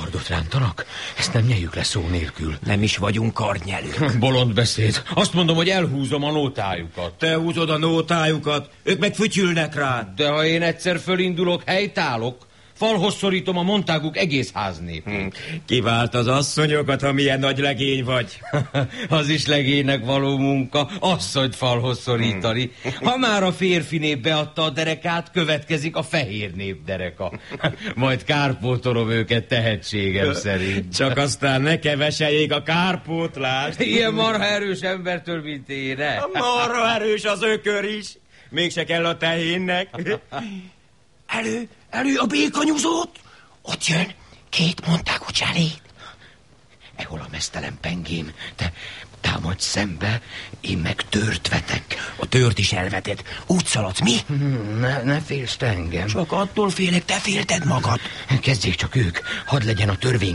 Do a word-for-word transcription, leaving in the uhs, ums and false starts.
Kardot rántanak? Ezt nem nyeljük le szó nélkül. Nem is vagyunk kardnyelők. Bolond beszéd. Azt mondom, hogy elhúzom a nótájukat. Te húzod a nótájukat, ők meg fütyülnek rá. De ha én egyszer fölindulok, helytállok. Falhoz szorítom a Montáguk egész háznépét. Hm. Kivált az asszonyokat, ha milyen nagy legény vagy. Az is legénynek való munka, asszonyt falhoz szorítani. Ha már a férfi nép beadta a derekát, következik a fehér nép dereka. Majd kárpótolom őket tehetségem szerint. Csak aztán ne keveseljék a kárpótlást. Ilyen marha erős embertől, mint én, ne? Marha erős az ökör is. Mégse kell a tehénnek. Elő, elő a békanyúzót! Ott jön, két Montágu cselét. Ehol a meztelen pengém, te támadj szembe, én meg tört vetek. A tört is elveted. Úgy szaladsz, mi? Ne, ne félsz te engem. Csak attól félek, te félted magad. Kezdjék csak ők, hadd legyen a törvény